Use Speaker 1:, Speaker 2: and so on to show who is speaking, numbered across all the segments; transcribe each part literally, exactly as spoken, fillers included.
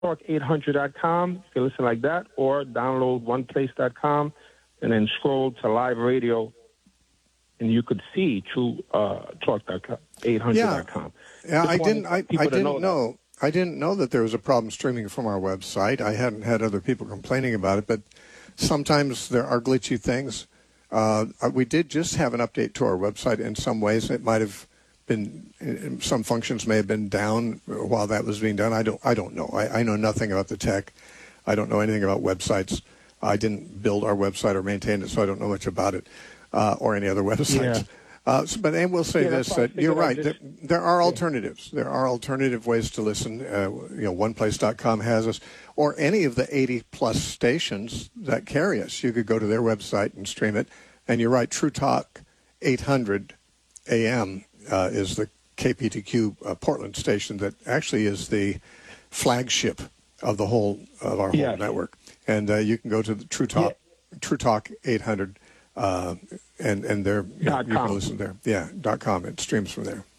Speaker 1: talk eight hundred dot com. You can listen like that, or download one place dot com and then scroll to live radio, and you could see True uh, Talk eight hundred dot com.
Speaker 2: Yeah, yeah I didn't. I, I didn't know.
Speaker 1: know
Speaker 2: I didn't know that there was a problem streaming from our website. I hadn't had other people complaining about it, but sometimes there are glitchy things. Uh, we did just have an update to our website. In some ways, it might have been, some functions may have been down while that was being done. I don't. I don't know. I, I know nothing about the tech. I don't know anything about websites. I didn't build our website or maintain it, so I don't know much about it uh, or any other websites. Yeah. Uh, so, but and we'll say
Speaker 1: yeah,
Speaker 2: this: that you're right.
Speaker 1: Just,
Speaker 2: there, there are
Speaker 1: yeah.
Speaker 2: alternatives. There are alternative ways to listen. Uh, you know, one place dot com has us, or any of the eighty plus stations that carry us. You could go to their website and stream it. And you're right. True Talk eight hundred A M uh, is the K P T Q uh, Portland station that actually is the flagship of the whole of our
Speaker 1: yeah.
Speaker 2: whole network. And uh, you can go to the True Talk, yeah. True Talk eight hundred. Uh, and and there you, you can listen there. Yeah, dot com. It streams from there.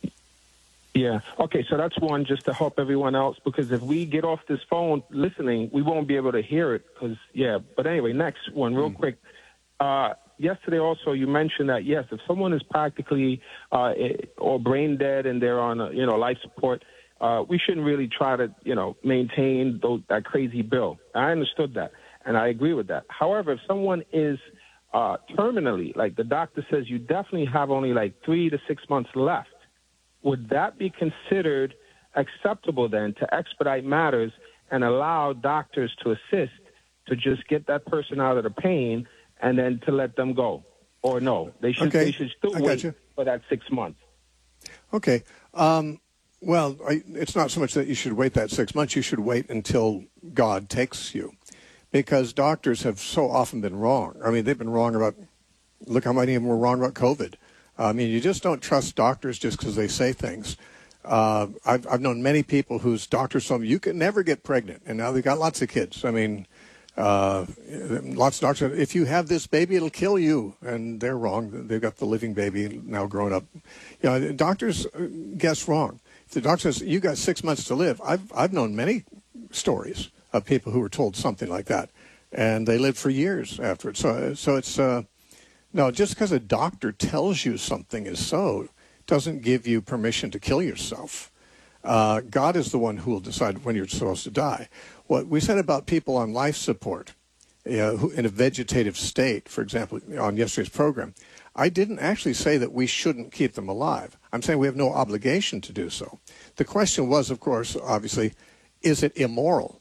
Speaker 1: Yeah. Okay, so that's one just to help everyone else, because if we get off this phone listening, we won't be able to hear it. Because yeah. But anyway, next one, real mm. quick. Uh, yesterday also you mentioned that yes, if someone is practically uh, or brain dead and they're on a, you know life support, uh, we shouldn't really try to you know maintain those, that crazy bill. I understood that, and I agree with that. However, if someone is Uh, terminally, like the doctor says, you definitely have only like three to six months left. Would that be considered acceptable then to expedite matters and allow doctors to assist to just get that person out of the pain and then to let them go? Or no, they should
Speaker 2: okay.
Speaker 1: they should still
Speaker 2: I
Speaker 1: wait
Speaker 2: gotcha.
Speaker 1: for that six months.
Speaker 2: Okay. Um, well, I, it's not so much that you should wait that six months. You should wait until God takes you. Because doctors have so often been wrong. I mean, they've been wrong about, look how many of them were wrong about COVID. I mean, you just don't trust doctors just because they say things. Uh, I've, I've known many people whose doctors told me, you can never get pregnant. And now they've got lots of kids. I mean, uh, lots of doctors, if you have this baby, it'll kill you. And they're wrong. They've got the living baby now grown up. You know, doctors guess wrong. If the doctor says, you got six months to live, I've, I've known many stories of people who were told something like that, and they lived for years after it. So, so it's uh, no, just because a doctor tells you something is so, doesn't give you permission to kill yourself. Uh, God is the one who will decide when you're supposed to die. What we said about people on life support, you know, who, in a vegetative state, for example, on yesterday's program, I didn't actually say that we shouldn't keep them alive. I'm saying we have no obligation to do so. The question was, of course, obviously, is it immoral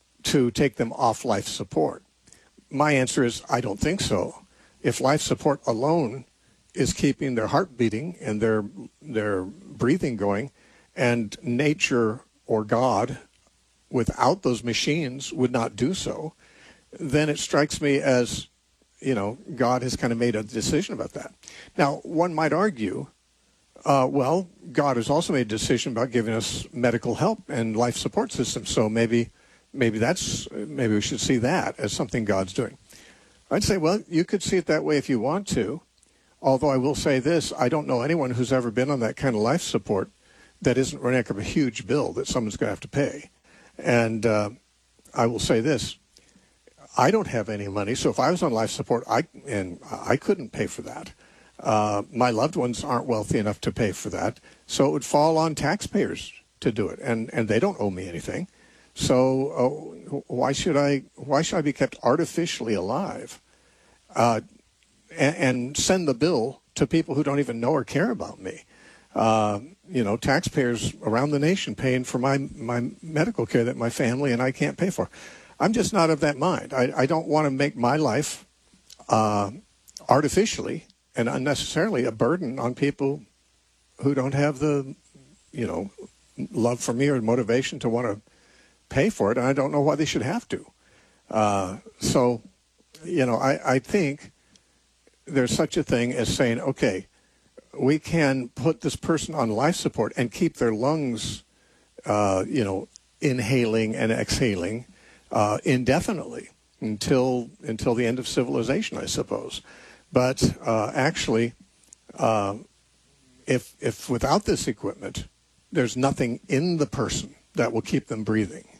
Speaker 2: to take them off life support? My answer is I don't think so. If life support alone is keeping their heart beating and their their breathing going, and nature or God without those machines would not do so, then it strikes me as, you know, God has kind of made a decision about that. Now, one might argue, uh, well, God has also made a decision about giving us medical help and life support systems, so maybe Maybe that's maybe we should see that as something God's doing. I'd say, well, you could see it that way if you want to. Although I will say this, I don't know anyone who's ever been on that kind of life support that isn't running up a huge bill that someone's going to have to pay. And uh, I will say this, I don't have any money, so if I was on life support, I and I couldn't pay for that. Uh, my loved ones aren't wealthy enough to pay for that, so it would fall on taxpayers to do it, and and they don't owe me anything. So uh, why should I why should I be kept artificially alive uh, and, and send the bill to people who don't even know or care about me? Uh, you know, taxpayers around the nation paying for my, my medical care that my family and I can't pay for. I'm just not of that mind. I, I don't want to make my life uh, artificially and unnecessarily a burden on people who don't have the, you know, love for me or motivation to want to pay for it, and I don't know why they should have to. Uh, so, you know, I, I think there's such a thing as saying, okay, we can put this person on life support and keep their lungs, uh, you know, inhaling and exhaling uh, indefinitely until until the end of civilization, I suppose. But uh, actually, uh, if if without this equipment, there's nothing in the person that will keep them breathing.